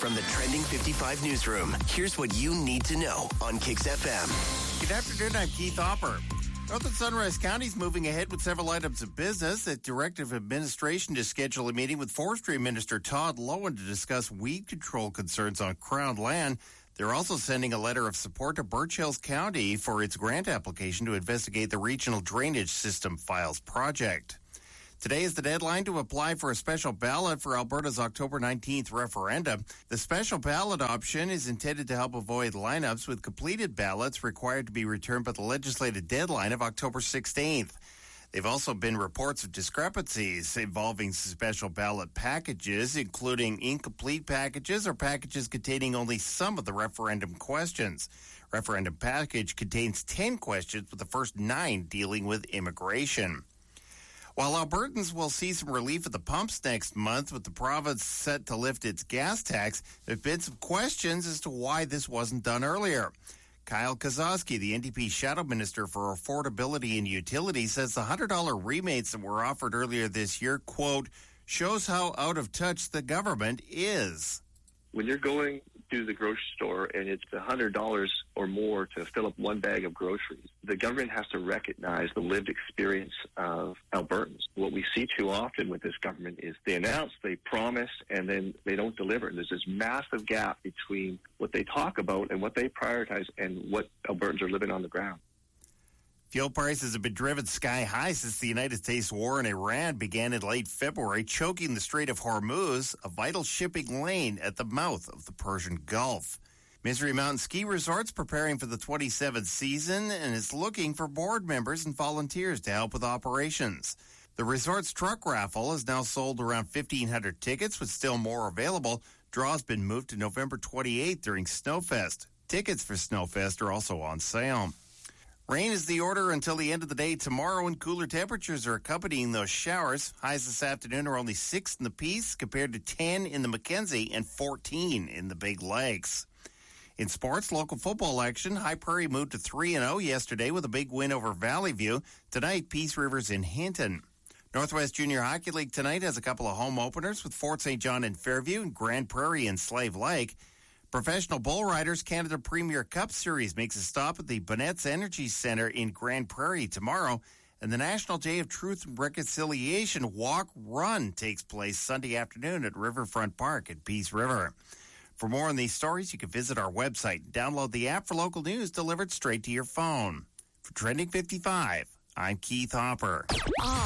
From the Trending 55 newsroom, here's what you need to know on Kicks FM. Good afternoon, I'm Keith Hopper. North and Sunrise County is moving ahead with several items of business. The Director of Administration to schedule a meeting with Forestry Minister Todd Loewen to discuss weed control concerns on Crown land. They're also sending a letter of support to Birch Hills County for its grant application to investigate the Regional Drainage System Files project. Today is the deadline to apply for a special ballot for Alberta's October 19th referendum. The special ballot option is intended to help avoid lineups, with completed ballots required to be returned by the legislative deadline of October 16th. There have also been reports of discrepancies involving special ballot packages, including incomplete packages or packages containing only some of the referendum questions. Referendum package contains 10 questions, with the first 9 dealing with immigration. While Albertans will see some relief at the pumps next month, with the province set to lift its gas tax, there have been some questions as to why this wasn't done earlier. Kyle Kozowski, the NDP Shadow Minister for Affordability and Utilities, says the $100 rebates that were offered earlier this year, quote, shows how out of touch the government is. When you're going to the grocery store and it's $100 or more to fill up one bag of groceries, the government has to recognize the lived experience of Albertans. What we see too often with this government is they announce, they promise, and then they don't deliver. And there's this massive gap between what they talk about and what they prioritize and what Albertans are living on the ground. Fuel prices have been driven sky high since the United States war in Iran began in late February, choking the Strait of Hormuz, a vital shipping lane at the mouth of the Persian Gulf. Misery Mountain Ski Resort's preparing for the 27th season and is looking for board members and volunteers to help with operations. The resort's truck raffle has now sold around 1,500 tickets, with still more available. Draw's been moved to November 28th during Snowfest. Tickets for Snowfest are also on sale. Rain is the order until the end of the day tomorrow, and cooler temperatures are accompanying those showers. Highs this afternoon are only 6 in the Peace compared to 10 in the Mackenzie and 14 in the Big Lakes. In sports, local football action, High Prairie moved to 3-0 yesterday with a big win over Valley View. Tonight, Peace River's in Hinton. Northwest Junior Hockey League tonight has a couple of home openers with Fort St. John in Fairview and Grand Prairie in Slave Lake. Professional Bull Riders Canada Premier Cup Series makes a stop at the Bonnett's Energy Center in Grand Prairie tomorrow, and the National Day of Truth and Reconciliation Walk Run takes place Sunday afternoon at Riverfront Park at Peace River. For more on these stories, you can visit our website and download the app for local news delivered straight to your phone. For Trending 55, I'm Keith Hopper.